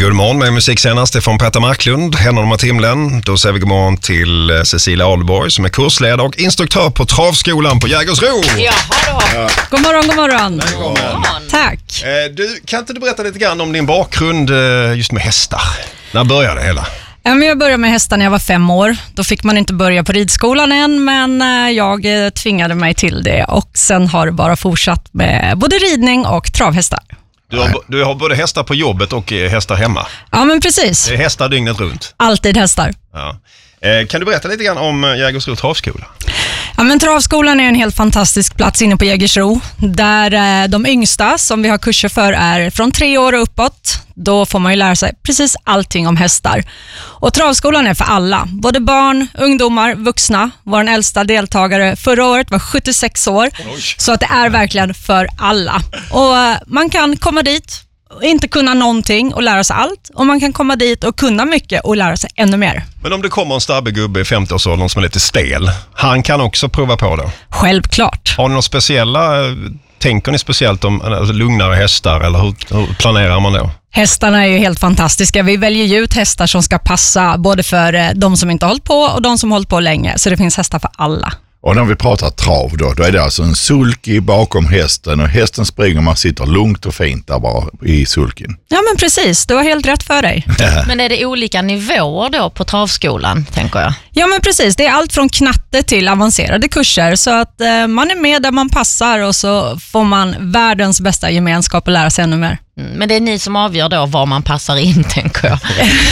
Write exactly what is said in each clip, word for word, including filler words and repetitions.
God morgon med musik senast från Petter Marklund, Händerna mot himlen. Då säger vi god morgon till Cecilia Alborg som är kursledare och instruktör på Travskolan på Jägersro. Ja, ja. God morgon, god morgon. Välkommen. Tack. Du, kan inte du berätta lite grann om din bakgrund just med hästar? När började det hela? Jag började med hästar när jag var fem år. Då fick man inte börja på ridskolan än, men jag tvingade mig till det. Och sen har det bara fortsatt med både ridning och travhästar. Du har, du har både hästar på jobbet och hästar hemma. Ja, men precis. Det är hästar dygnet runt. Alltid hästar. Ja. Eh, kan du berätta lite grann om Jägersro Travskola? Ja, men Travskolan är en helt fantastisk plats inne på Jägersro. Där eh, de yngsta som vi har kurser för är från tre år och uppåt. Då får man ju lära sig precis allting om hästar. Och Travskolan är för alla. Både barn, ungdomar, vuxna. Vår äldsta deltagare förra året var sjuttiosex år. Oj. Så att det är verkligen för alla. Och eh, man kan komma dit och inte kunna någonting och lära sig allt. Och man kan komma dit och kunna mycket och lära sig ännu mer. Men om det kommer en stabbegubbe i femtioårsåldern som är lite stel, han kan också prova på det? Självklart. Har ni några speciella, tänker ni speciellt om alltså, lugnare hästar eller hur, hur planerar man då? Hästarna är ju helt fantastiska. Vi väljer ju ut hästar som ska passa både för de som inte har hållit på och de som har hållit på länge. Så det finns hästar för alla. Och när vi pratar trav då, då är det alltså en sulky bakom hästen och hästen springer och man sitter lugnt och fint där bara i sulken. Ja, men precis, du har helt rätt för dig. Men är det olika nivåer då på Travskolan, tänker jag? Ja, men precis, det är allt från knatte till avancerade kurser så att eh, man är med där man passar och så får man världens bästa gemenskap och lära sig ännu mer. Mm, men det är ni som avgör då var man passar in, tänker jag.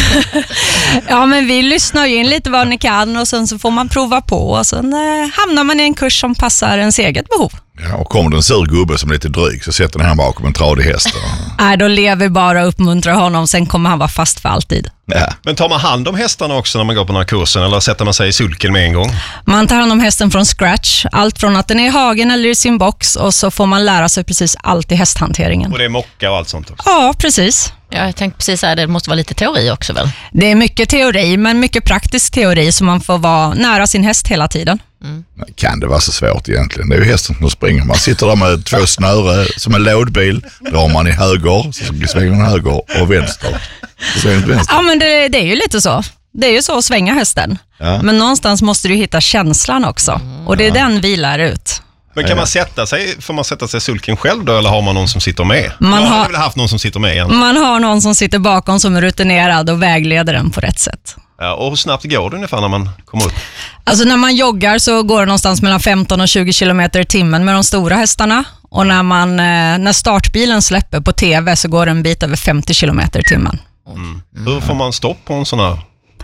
Ja, men vi lyssnar ju in lite vad ni kan och sen så får man prova på och sen eh, hamnar man i en kurs som passar ens eget behov. Ja, och kommer det en sur gubbe som är lite dryg så sätter han bakom en tradig häst. Nej, då lever vi bara och uppmuntrar honom, sen kommer han vara fast för alltid. Ja. Men tar man hand om hästarna också när man går på den här kursen eller sätter man sig i sulken med en gång? Man tar hand om hästen från scratch, allt från att den är i hagen eller i sin box och så får man lära sig precis allt i hästhanteringen. Och det är mocka och allt sånt också? Ja, precis. Ja, jag tänkte precis säga det måste vara lite teori också väl? Det är mycket teori, men mycket praktisk teori så man får vara nära sin häst hela tiden. Mm. Kan det vara så svårt egentligen? Det är ju hästen som springer. Man sitter där med två snöre som en lådbil. Drar man i höger så svänger man höger och vänster. Så vänster. Ja, men det, det är ju lite så. Det är ju så att svänga hästen. Ja. Men någonstans måste du hitta känslan också. Och det är den vi lär ut. Men kan man sätta sig, får man sätta sig i sulken själv då eller har man någon som sitter med? Man Jag har- hade väl haft någon som sitter med igen. Man har någon som sitter bakom som är rutinerad och vägleder den på rätt sätt. Ja, och hur snabbt går det ungefär när man kommer upp? Alltså när man joggar så går det någonstans mellan femton och tjugo kilometer i timmen med de stora hästarna. Och när, man, eh, när startbilen släpper på tv så går det en bit över femtio kilometer i timmen. Mm. Hur får man stopp på en sån här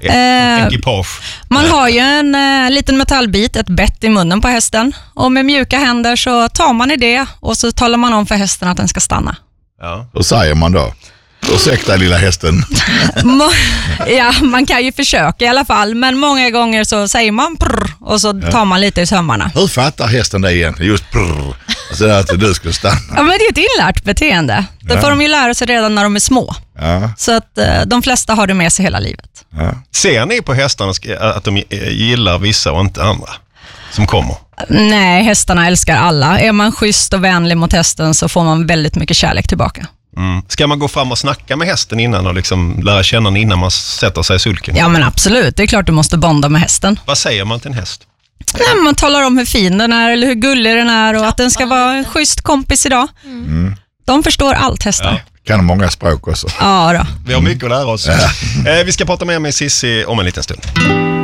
Eh, ekipage? Man har ju en eh, liten metallbit, ett bett i munnen på hästen. Och med mjuka händer så tar man i det och så talar man om för hästen att den ska stanna. Ja. Då säger man då, ursäkta lilla hästen. Må- ja, man kan ju försöka i alla fall. Men många gånger så säger man prr, och så tar man lite i sömmarna. Hur fattar hästen det egentligen? Just prrr. Alltså att du ska stanna. Ja, men det är ett inlärt beteende. Det Ja. får de ju lära sig redan när de är små. Ja, Så att eh, de flesta har det med sig hela livet. ja. Ser ni på hästarna att de gillar vissa och inte andra som kommer? Nej, hästarna älskar alla. Är man schysst och vänlig mot hästen så får man väldigt mycket kärlek tillbaka. Mm. Ska man gå fram och snacka med hästen innan och liksom lära känna den innan man sätter sig i sulken? Ja, men absolut. Det är klart du måste bonda med hästen. Vad säger man till en häst? Nej, man talar om hur fin den är eller hur gullig den är och att den ska vara en schysst kompis idag. Mm. De förstår allt, hästar. Kan många språk också. Ja, då. Vi har mycket att lära oss. Eh, vi ska prata mer med Sissi om en liten stund.